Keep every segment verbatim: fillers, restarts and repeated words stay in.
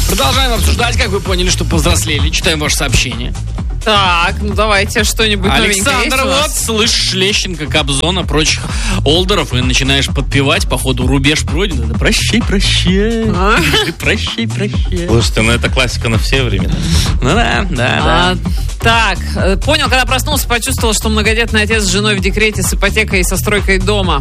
Продолжаем обсуждать, как вы поняли, что повзрослели. Читаем ваше сообщение. Так, ну давайте что-нибудь новенькое. Александр, вот, слышишь Лещенко, Кобзона, прочих олдеров, и начинаешь подпевать, походу, рубеж пройден. Это прощай, прощай, А? прощай, прощай. Слушайте, ну это классика на все времена. Ну да, да, А, да. так, э, понял, когда проснулся, почувствовал, что многодетный отец с женой в декрете с ипотекой и со стройкой дома.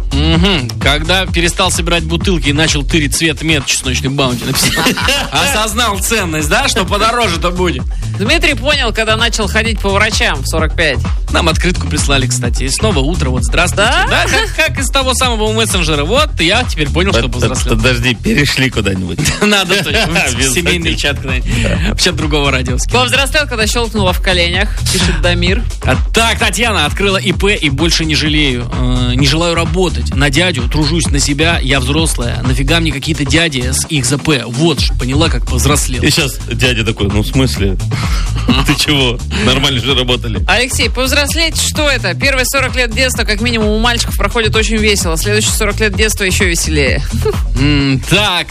Угу. Когда перестал собирать бутылки и начал тырить цвет мед чесночный баунти, написал. Осознал ценность, да, что подороже-то будет. Дмитрий понял, когда начал ходить по врачам в сорок пять. Нам открытку прислали, кстати. И снова утро, вот здравствуйте. Да? Да, как, как из того самого мессенджера. Вот, я теперь понял, что повзрослел. Подожди, перешли куда-нибудь. Надо точно. В семейный чат куда-нибудь. В чат другого радио. Повзрослел, когда щелкнуло в коленях, пишет Дамир. А, так, Татьяна открыла ИП и больше не жалею. Э, не желаю работать. На дядю, тружусь на себя, я взрослая. Нафига мне какие-то дяди с их ЗП? Вот ж, поняла, как повзрослел. И сейчас дядя такой, ну в смысле? Ты чего? Нормально же работали. Алексей, повзрослеть, что это? Первые сорок лет детства, как минимум, у мальчиков проходит очень весело. Следующие сорок лет детства еще веселее. М, Так,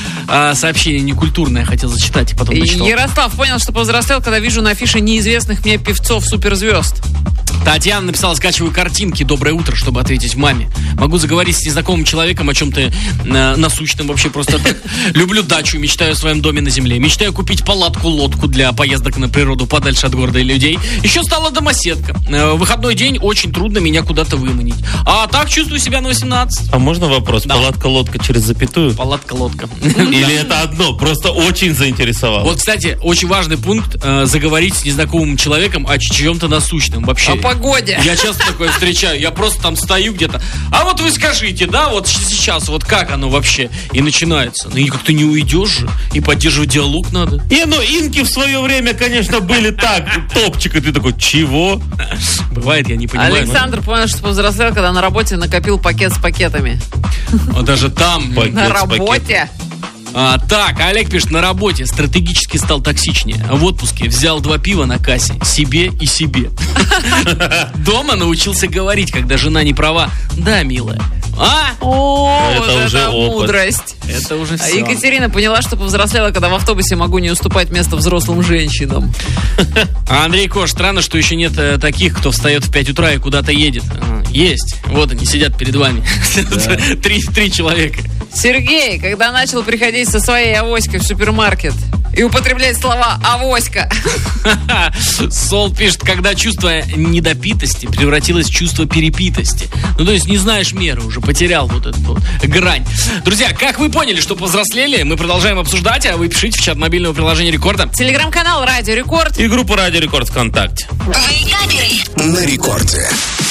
а, сообщение некультурное хотел зачитать, и потом дочитал. Ярослав понял, что повзрослел, когда вижу на афише неизвестных мне певцов-суперзвезд. Татьяна написала, скачиваю картинки «Доброе утро», чтобы ответить маме. Могу заговорить с незнакомым человеком о чем-то э, насущном вообще просто так. Люблю дачу, мечтаю о своем доме на земле. Мечтаю купить палатку-лодку для поездок на природу подальше от города и людей. Еще стала домоседка. Э, в выходной день очень трудно меня куда-то выманить. А так чувствую себя на восемнадцать. А можно вопрос? Да. Палатка-лодка через запятую? Палатка-лодка. Или это одно? Просто очень заинтересовало. Вот, кстати, очень важный пункт э, заговорить с незнакомым человеком о чем-то насущном вообще. О погоде. Я часто такое встречаю. Я просто там стою где-то. А вот вы скажите, да, вот сейчас, вот как оно вообще? И начинается. Ну и как-то не уйдешь же. И поддерживать диалог надо. Не, ну инки в свое время, конечно, были так. Топчик, и ты такой, чего? Бывает, я не понимаю. Александр понял, что повзрослел, когда на работе накопил пакет с пакетами. но- Вот даже там. Пакет На с работе? А, так, Олег пишет, на работе стратегически стал токсичнее. В отпуске взял два пива на кассе. Себе и себе. Дома научился говорить, когда жена не права. Да, милая. А? О, Это вот уже это опыт. мудрость. Это уже А все. Екатерина поняла, что повзрослела, когда в автобусе могу не уступать место взрослым женщинам. А Андрей Кош, странно, что еще нет э, таких, кто встает в пять утра и куда-то едет. А, есть. Вот они сидят перед вами. Три, три человека. Сергей, когда начал приходить со своей авоськой в супермаркет и употреблять слова «авоська». Сол пишет, когда чувство недопитости превратилось в чувство перепитости. Ну, то есть не знаешь меры, уже потерял вот эту вот грань. Друзья, как вы поняли, что повзрослели, мы продолжаем обсуждать, а вы пишите в чат мобильного приложения Рекорда. Телеграм-канал «Радио Рекорд». И группа Радио Рекорд ВКонтакте. На рекорде.